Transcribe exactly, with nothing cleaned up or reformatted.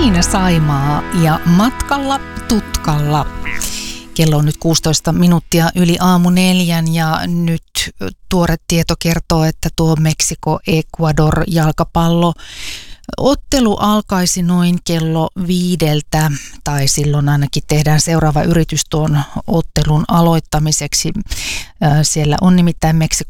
Tiina Saimaa ja matkalla tutkalla. Kello on nyt kuusitoista minuuttia yli aamu neljän ja nyt tuore tieto kertoo, että tuo Meksiko-Ecuador jalkapallo ottelu alkaisi noin kello viideltä, tai silloin ainakin tehdään seuraava yritys tuon ottelun aloittamiseksi. Siellä on nimittäin Meksiko